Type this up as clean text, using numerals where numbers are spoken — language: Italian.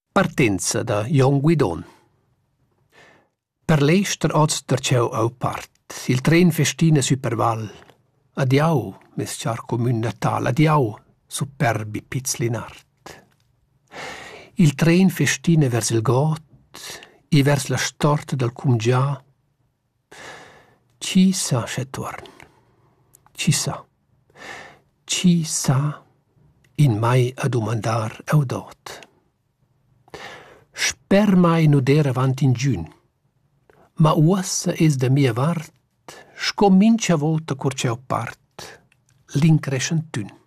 Partenza da Jon Guidon. Per l'ester oz tertgeu au part. Il tren festina superval. Adiau, mes char commun natal, adiau, superbi Pizzlinart. Il tren festina vers il got, e vers la storta del cumgià. Ci sa che torn? Ci sa? Ci sa in mai a domandar eudot? Sper mai nuder avant in giun, ma uossa es da mia vart, scomincia volta curceu part, l'increscentun.